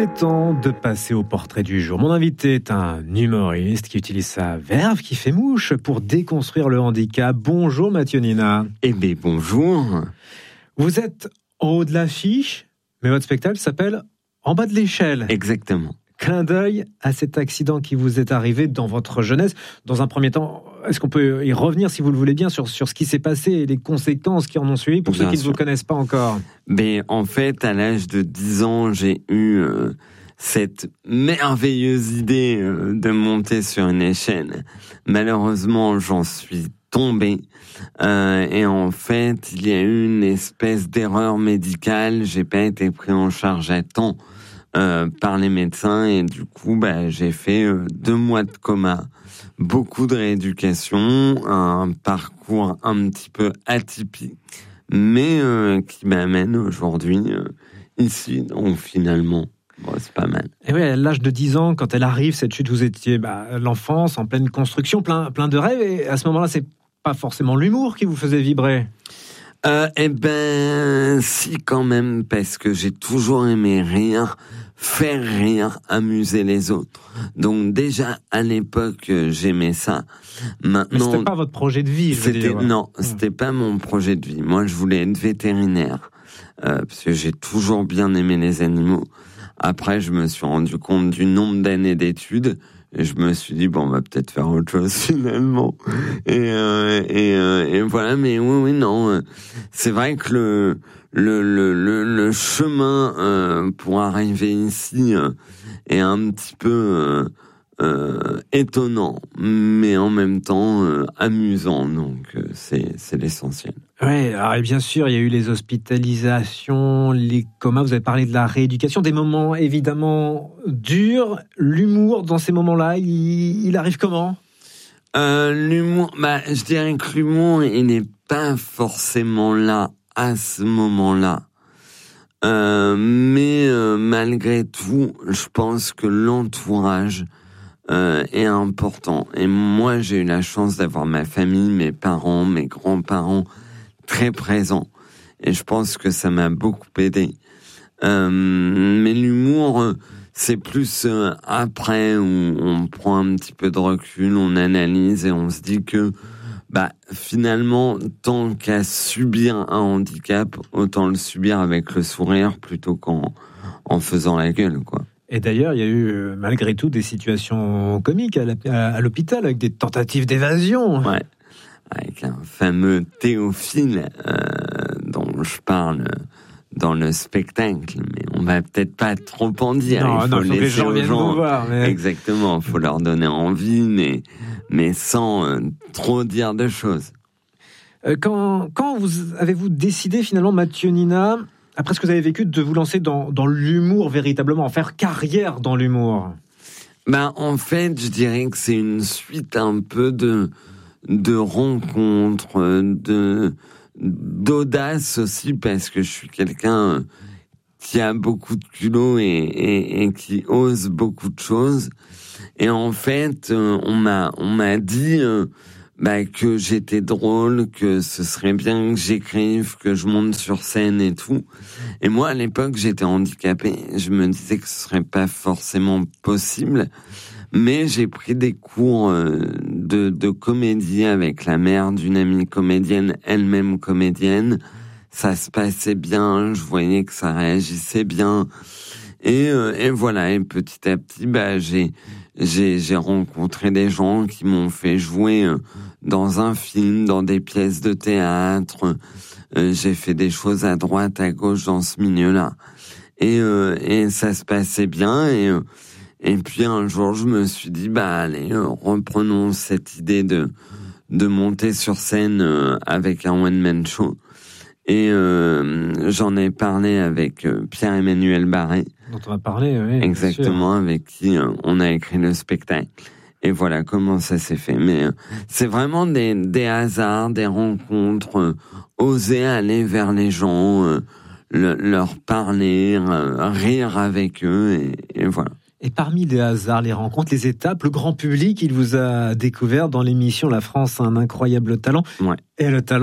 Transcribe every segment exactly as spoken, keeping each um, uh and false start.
est temps de passer au portrait du jour. Mon invité est un humoriste qui utilise sa verve qui fait mouche pour déconstruire le handicap. Bonjour Mathieu Nina. Eh bien bonjour. Vous êtes en haut de l'affiche, mais votre spectacle s'appelle En bas de l'échelle. Exactement. Clin d'œil à cet accident qui vous est arrivé dans votre jeunesse. Dans un premier temps, est-ce qu'on peut y revenir, si vous le voulez bien, sur, sur ce qui s'est passé et les conséquences qui en ont suivi pour bien ceux qui sûr. ne vous connaissent pas encore? Ben, en fait, à l'âge de dix ans, j'ai eu euh, cette merveilleuse idée euh, de monter sur une échelle. Malheureusement, j'en suis tombé. Euh, et en fait, il y a eu une espèce d'erreur médicale. J'ai pas été pris en charge à temps Euh, par les médecins et du coup bah, j'ai fait euh, deux mois de coma, beaucoup de rééducation, un parcours un petit peu atypique mais euh, qui m'amène aujourd'hui euh, ici, donc finalement bon, c'est pas mal. Et oui, à l'âge de dix ans, quand elle arrive cette chute, vous étiez bah, l'enfance en pleine construction, plein, plein de rêves, et à ce moment-là c'est pas forcément l'humour qui vous faisait vibrer? Euh, eh ben, si quand même, parce que j'ai toujours aimé rire, faire rire, amuser les autres. Donc déjà à l'époque, j'aimais ça. Maintenant, mais c'était pas votre projet de vie, je veux c'était, dire. Non, c'était pas mon projet de vie. Moi, je voulais être vétérinaire euh, parce que j'ai toujours bien aimé les animaux. Après, je me suis rendu compte du nombre d'années d'études. Et je me suis dit, bon, on va peut-être faire autre chose finalement. Et, euh, et, euh, et voilà, mais oui, oui, non. C'est vrai que le, le, le, le, le chemin euh, pour arriver ici euh, est un petit peu euh, euh, étonnant, mais en même temps euh, amusant. Donc, euh, c'est, c'est l'essentiel. Oui, alors et bien sûr, il y a eu les hospitalisations, les comas, vous avez parlé de la rééducation, des moments évidemment durs. L'humour, dans ces moments-là, il, il arrive comment? euh, L'humour, bah, je dirais que l'humour, il n'est pas forcément là à ce moment-là. Euh, mais euh, malgré tout, je pense que l'entourage euh, est important. Et moi, j'ai eu la chance d'avoir ma famille, mes parents, mes grands-parents, très présent et je pense que ça m'a beaucoup aidé. Euh, mais l'humour, c'est plus euh, après où on prend un petit peu de recul, on analyse et on se dit que bah finalement, tant qu'à subir un handicap, autant le subir avec le sourire plutôt qu'en en faisant la gueule, quoi. Et d'ailleurs, il y a eu malgré tout des situations comiques à, la, à, à l'hôpital avec des tentatives d'évasion. Ouais. Avec un fameux Théophile euh, dont je parle dans le spectacle, mais on va peut-être pas trop en dire. Non, il faut, non, faut que les gens viennent vous voir. Mais... Exactement, il faut leur donner envie, mais, mais sans euh, trop dire de choses. Euh, quand, quand vous, avez-vous décidé finalement, Mathieu Nina, après ce que vous avez vécu, de vous lancer dans, dans l'humour véritablement, en faire carrière dans l'humour? Ben, en fait, je dirais que c'est une suite un peu de... de rencontres, de d'audace aussi, parce que je suis quelqu'un qui a beaucoup de culot et, et, et qui ose beaucoup de choses. Et en fait, on m'a on m'a dit euh, bah, que j'étais drôle, que ce serait bien que j'écrive, que je monte sur scène et tout. Et moi, à l'époque, j'étais handicapé. Je me disais que ce serait pas forcément possible. Mais j'ai pris des cours de, de comédie avec la mère d'une amie comédienne, elle-même comédienne. Ça se passait bien, je voyais que ça réagissait bien. Et, et voilà, et petit à petit, bah, j'ai, j'ai, j'ai rencontré des gens qui m'ont fait jouer dans un film, dans des pièces de théâtre. J'ai fait des choses à droite, à gauche dans ce milieu-là. Et, et ça se passait bien, et... Et puis un jour, je me suis dit, bah allez, reprenons cette idée de de monter sur scène euh, avec un one-man show. Et euh, j'en ai parlé avec euh, Pierre-Emmanuel Barré. Dont on a parlé, oui. Exactement, avec qui euh, on a écrit le spectacle. Et voilà comment ça s'est fait. Mais euh, c'est vraiment des, des hasards, des rencontres, euh, oser aller vers les gens, euh, le, leur parler, euh, rire avec eux, et, et voilà. Et parmi les hasards, les rencontres, les étapes, le grand public, il vous a découvert dans l'émission La France a un incroyable talent. Ouais. Et le talent,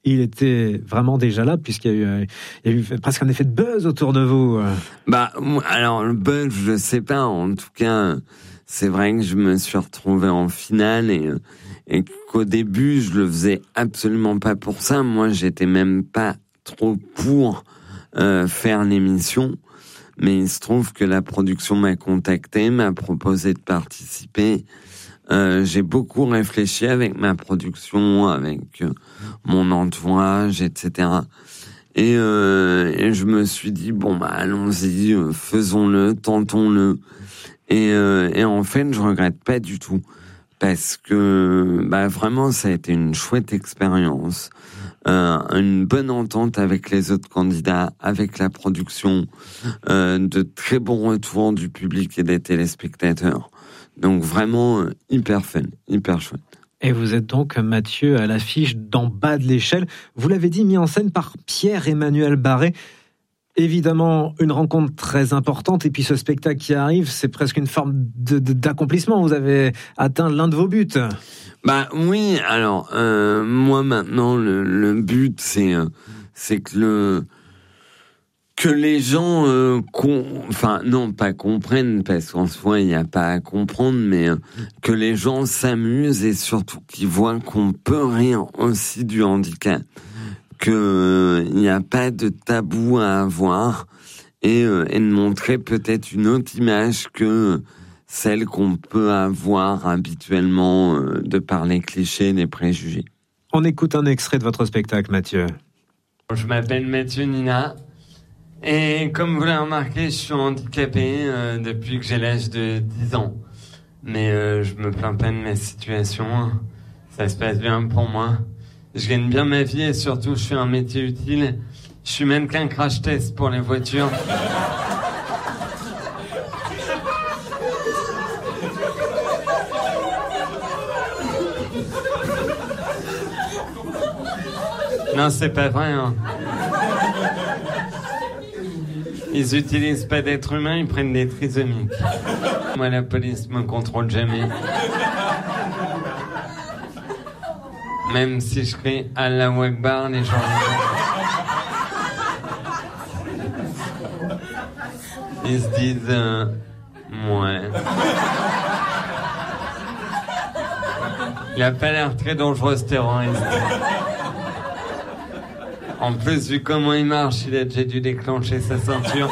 il était vraiment déjà là, puisqu'il y a eu, il y a eu presque un effet de buzz autour de vous. Bah, alors, le buzz, je sais pas. En tout cas, c'est vrai que je me suis retrouvé en finale et, et qu'au début, je le faisais absolument pas pour ça. Moi, j'étais même pas trop pour euh, faire l'émission. Mais il se trouve que la production m'a contacté, m'a proposé de participer. Euh, j'ai beaucoup réfléchi avec ma production, avec euh, mon entourage, et cetera. Et, euh, et je me suis dit, bon, bah, allons-y, euh, faisons-le, tentons-le. Et, euh, et en fait, je regrette pas du tout. Parce que, bah, vraiment, ça a été une chouette expérience. Euh, une bonne entente avec les autres candidats, avec la production, euh, de très bons retours du public et des téléspectateurs. Donc vraiment euh, hyper fun, hyper chouette. Et vous êtes donc, Mathieu, à l'affiche d'En bas de l'échelle. Vous l'avez dit, mis en scène par Pierre-Emmanuel Barré. Évidemment, une rencontre très importante. Et puis ce spectacle qui arrive, c'est presque une forme de, de, d'accomplissement. Vous avez atteint l'un de vos buts. Bah oui, alors euh, moi maintenant, le, le but, c'est, euh, c'est que le... que les gens, euh, con... enfin non, pas comprennent, parce qu'en soi, il n'y a pas à comprendre, mais euh, que les gens s'amusent et surtout qu'ils voient qu'on peut rire aussi du handicap, qu'il euh, n'y a pas de tabou à avoir, et, euh, et de montrer peut-être une autre image que celle qu'on peut avoir habituellement euh, de par les clichés et les préjugés. On écoute un extrait de votre spectacle, Mathieu. Je m'appelle Mathieu Nina. Et comme vous l'avez remarqué, je suis handicapé euh, depuis que j'ai l'âge de dix ans. Mais euh, je me plains pas de ma situation. Ça se passe bien pour moi. Je gagne bien ma vie et surtout, je fais un métier utile. Je suis même qu'un crash test pour les voitures. Non, c'est pas vrai, hein. Ils utilisent pas d'êtres humains, ils prennent des trisomiques. Moi, la police me contrôle jamais. Même si je crie Allahu Akbar, les gens... Ils se disent... Euh, ouais. Il a pas l'air très dangereux, ce terroriste. En plus, vu comment il marche, il a déjà dû déclencher sa ceinture.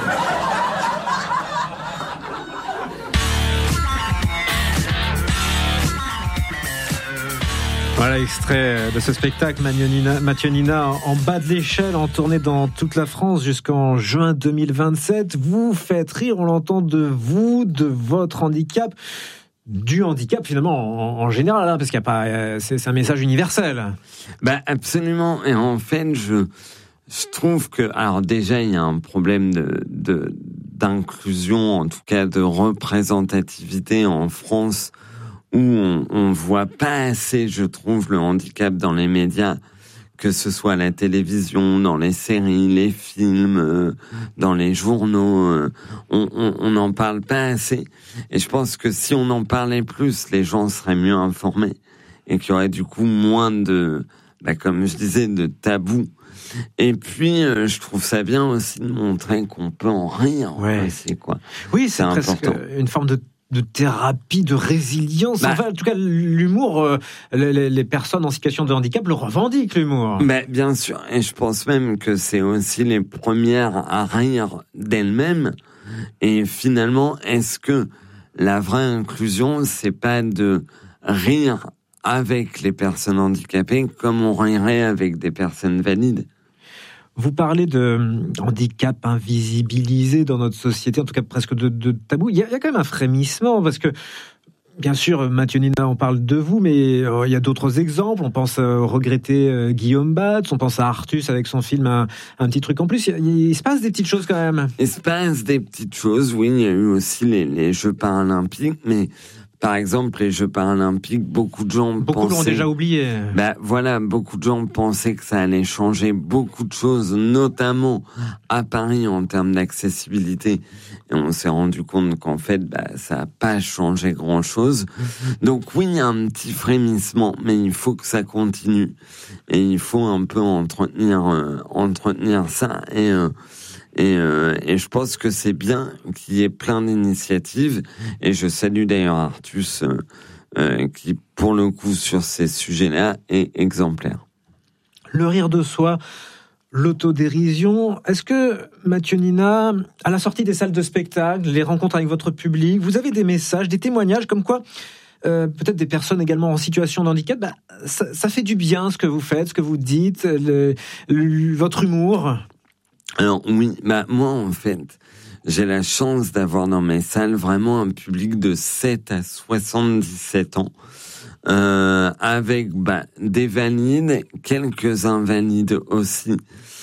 Voilà, extrait de ce spectacle, Mathieu Nina, Mathieu Nina, en bas de l'échelle, en tournée dans toute la France jusqu'en juin deux mille vingt-sept. Vous faites rire, on l'entend, de vous, de votre handicap, du handicap finalement en, en général, hein, parce qu'il y a pas, euh, c'est, c'est un message universel. Bah absolument. Et en fait, je je trouve que, alors déjà, il y a un problème de, de d'inclusion, en tout cas de représentativité en France, où on, on voit pas assez, je trouve, le handicap dans les médias, que ce soit la télévision, dans les séries, les films, euh, dans les journaux, euh, on, on, on n'en parle pas assez. Et je pense que si on en parlait plus, les gens seraient mieux informés et qu'il y aurait du coup moins de, bah, comme je disais, de tabous. Et puis, euh, je trouve ça bien aussi de montrer qu'on peut en rire. Ouais. C'est quoi. Oui, c'est, c'est presque important. Une forme de de thérapie, de résilience. Bah, enfin, en tout cas, l'humour, euh, les, les personnes en situation de handicap le revendiquent, l'humour. Bah, bien sûr. Et je pense même que c'est aussi les premières à rire d'elles-mêmes. Et finalement, est-ce que la vraie inclusion, c'est pas de rire avec les personnes handicapées comme on rirait avec des personnes valides? Vous parlez de handicap invisibilisé dans notre société, en tout cas presque de, de tabou. Il y, a, il y a quand même un frémissement, parce que, bien sûr, Mathieu Nina, on parle de vous, mais euh, il y a d'autres exemples. On pense euh, regretter euh, Guillaume Batz, on pense à Artus avec son film Un, un petit truc en plus. Il, il, il se passe des petites choses quand même. Il se passe des petites choses, oui. Il y a eu aussi les, les Jeux paralympiques, mais par exemple, les Jeux paralympiques, beaucoup de gens beaucoup pensaient... Beaucoup l'ont déjà oublié. Ben voilà, beaucoup de gens pensaient que ça allait changer beaucoup de choses, notamment à Paris en termes d'accessibilité. Et on s'est rendu compte qu'en fait, ben, ça n'a pas changé grand-chose. Donc oui, il y a un petit frémissement, mais il faut que ça continue. Et il faut un peu entretenir, euh, entretenir ça. Et... Euh, Et, euh, et je pense que c'est bien qu'il y ait plein d'initiatives. Et je salue d'ailleurs Artus, euh, euh, qui, pour le coup, sur ces sujets-là, est exemplaire. Le rire de soi, l'autodérision. Est-ce que, Mathieu Nina, à la sortie des salles de spectacle, les rencontres avec votre public, vous avez des messages, des témoignages comme quoi Euh, peut-être des personnes également en situation de handicap, bah, ça, ça fait du bien ce que vous faites, ce que vous dites, le, le, votre humour. Alors oui, bah moi en fait, j'ai la chance d'avoir dans mes salles vraiment un public de sept à soixante-dix-sept ans, euh, avec bah, des valides, quelques invalides aussi.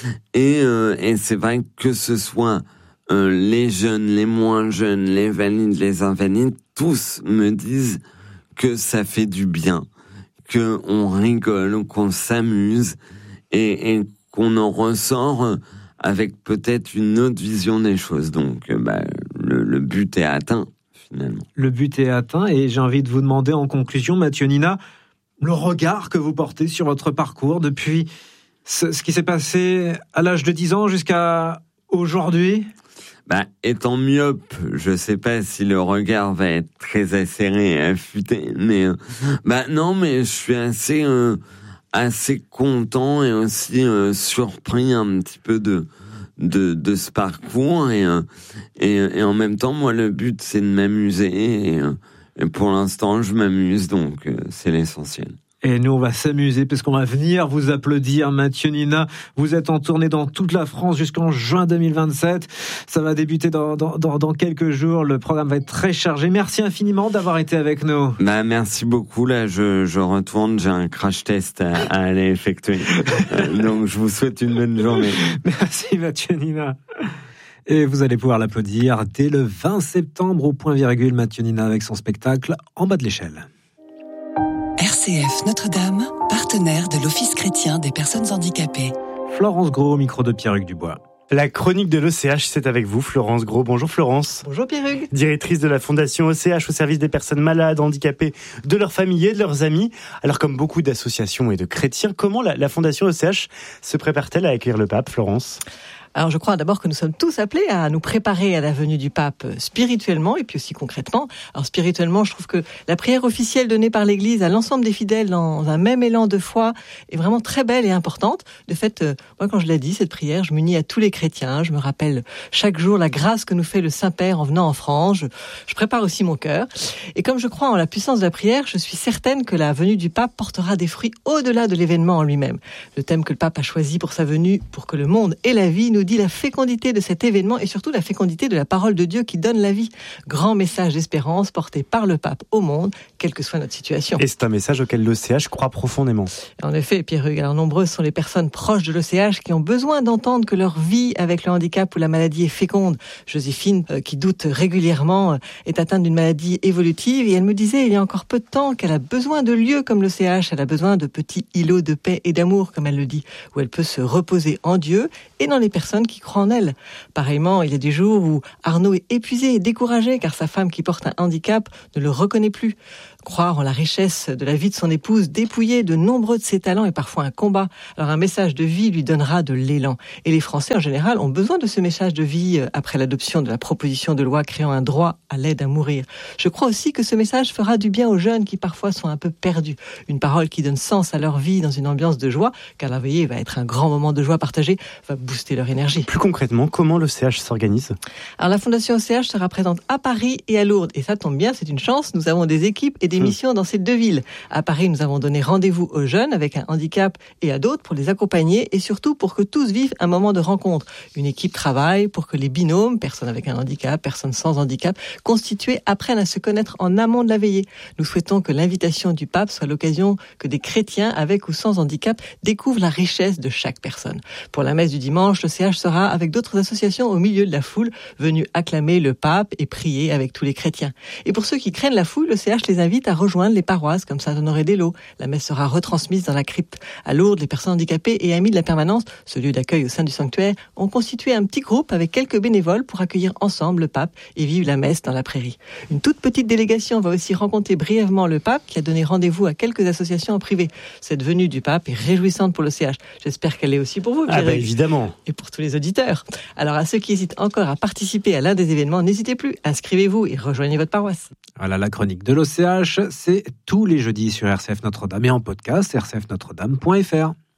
Et, euh, et c'est vrai que ce soit euh, les jeunes, les moins jeunes, les valides, les invalides, tous me disent que ça fait du bien, que on rigole, qu'on s'amuse et, et qu'on en ressort avec peut-être une autre vision des choses. Donc, bah, le, le but est atteint, finalement. Le but est atteint, et j'ai envie de vous demander en conclusion, Mathieu Nina, le regard que vous portez sur votre parcours depuis ce, ce qui s'est passé à l'âge de dix ans jusqu'à aujourd'hui. Bah, étant myope, je sais pas si le regard va être très acéré et affûté, mais, euh, bah, non, mais je suis assez, euh, assez content et aussi euh, surpris un petit peu de de de ce parcours et, euh, et et en même temps moi le but c'est de m'amuser et, euh, et pour l'instant je m'amuse, donc euh, c'est l'essentiel. Et nous, on va s'amuser parce qu'on va venir vous applaudir, Mathieu Nina. Vous êtes en tournée dans toute la France jusqu'en juin deux mille vingt-sept. Ça va débuter dans, dans, dans, dans quelques jours. Le programme va être très chargé. Merci infiniment d'avoir été avec nous. Bah, merci beaucoup. Là, je, je retourne. J'ai un crash test à, à aller effectuer. euh, donc, je vous souhaite une bonne journée. Merci, Mathieu Nina. Et vous allez pouvoir l'applaudir dès le vingt septembre au point virgule, Mathieu Nina avec son spectacle En bas de l'échelle. R C F Notre-Dame, partenaire de l'Office chrétien des personnes handicapées. Florence Gros, au micro de Pierre-Hugues Dubois. La chronique de l'O C H, c'est avec vous, Florence Gros. Bonjour Florence. Bonjour Pierre-Hugues. Directrice de la Fondation O C H au service des personnes malades, handicapées, de leurs familles et de leurs amis. Alors comme beaucoup d'associations et de chrétiens, comment la, la Fondation O C H se prépare-t-elle à accueillir le pape, Florence ? Alors je crois d'abord que nous sommes tous appelés à nous préparer à la venue du pape spirituellement et puis aussi concrètement. Alors spirituellement, je trouve que la prière officielle donnée par l'Église à l'ensemble des fidèles dans un même élan de foi est vraiment très belle et importante. De fait, moi quand je l'ai dit, cette prière, je m'unis à tous les chrétiens. Je me rappelle chaque jour la grâce que nous fait le Saint-Père en venant en France. Je, je prépare aussi mon cœur. Et comme je crois en la puissance de la prière, je suis certaine que la venue du pape portera des fruits au-delà de l'événement en lui-même. Le thème que le pape a choisi pour sa venue, pour que le monde et la vie nous dit la fécondité de cet événement et surtout la fécondité de la parole de Dieu qui donne la vie. Grand message d'espérance porté par le pape au monde, quelle que soit notre situation. Et c'est un message auquel l'O C H croit profondément. En effet, Pierre-Hugues, alors nombreuses sont les personnes proches de l'O C H qui ont besoin d'entendre que leur vie avec le handicap ou la maladie est féconde. Joséphine, euh, qui doute régulièrement, euh, est atteinte d'une maladie évolutive et elle me disait il y a encore peu de temps qu'elle a besoin de lieux comme l'O C H, elle a besoin de petits îlots de paix et d'amour, comme elle le dit, où elle peut se reposer en Dieu et dans les personnes qui croient en elle. Pareillement, il y a des jours où Arnaud est épuisé et découragé car sa femme qui porte un handicap ne le reconnaît plus. Croire en la richesse de la vie de son épouse, dépouillée de nombreux de ses talents et parfois un combat. Alors un message de vie lui donnera de l'élan. Et les Français en général ont besoin de ce message de vie après l'adoption de la proposition de loi créant un droit à l'aide à mourir. Je crois aussi que ce message fera du bien aux jeunes qui parfois sont un peu perdus. Une parole qui donne sens à leur vie dans une ambiance de joie, car la veillée va être un grand moment de joie partagée, va booster leur énergie. Plus concrètement, comment l'O C H s'organise ? Alors la Fondation O C H sera présente à Paris et à Lourdes. Et ça tombe bien, c'est une chance. Nous avons des équipes et des émissions dans ces deux villes. À Paris, nous avons donné rendez-vous aux jeunes avec un handicap et à d'autres pour les accompagner et surtout pour que tous vivent un moment de rencontre. Une équipe travaille pour que les binômes, personnes avec un handicap, personnes sans handicap, constitués apprennent à se connaître en amont de la veillée. Nous souhaitons que l'invitation du pape soit l'occasion que des chrétiens avec ou sans handicap découvrent la richesse de chaque personne. Pour la messe du dimanche, le C H sera avec d'autres associations au milieu de la foule, venues acclamer le pape et prier avec tous les chrétiens. Et pour ceux qui craignent la foule, le C H les invite à rejoindre les paroisses comme Saint-Honoré-d'Eylau. La messe sera retransmise dans la crypte. À Lourdes, les personnes handicapées et amis de la permanence, ce lieu d'accueil au sein du sanctuaire, ont constitué un petit groupe avec quelques bénévoles pour accueillir ensemble le pape et vivre la messe dans la prairie. Une toute petite délégation va aussi rencontrer brièvement le pape qui a donné rendez-vous à quelques associations en privé. Cette venue du pape est réjouissante pour le C H. J'espère qu'elle est aussi pour vous, Pierre. Ah bah évidemment. Et pour tous les auditeurs. Alors à ceux qui hésitent encore à participer à l'un des événements, n'hésitez plus, inscrivez-vous et rejoignez votre paroisse. Voilà, la chronique de l'O C H, c'est tous les jeudis sur R C F Notre-Dame et en podcast r c f notre dame point f r.